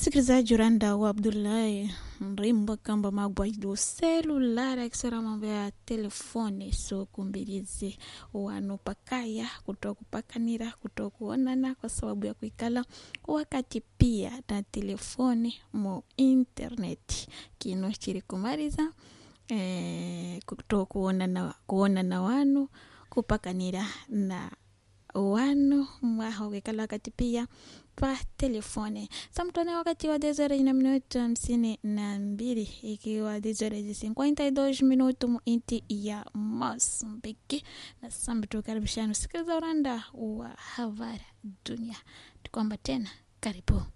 Msikilizaji Uranda wa Abdullahi Mrimbo kamba magwa do celular eksera mambo ya telefone so kumbilizi wanu pakaya kutokupakanira kutokuonana kwa sababu ya kuikala wakati pia na telefone mo internet kino chiri kumariza kuonana wanu kupakanira na wanu mwaho wikala wakati pia pa telefone. Samtone wakati wa 10:52 ikiwa 10:52 minuto mu inti ya Mozambique na sambuto karibishano sikiliza Uranda wa Havara Dunia. Tukwamba tena karibu.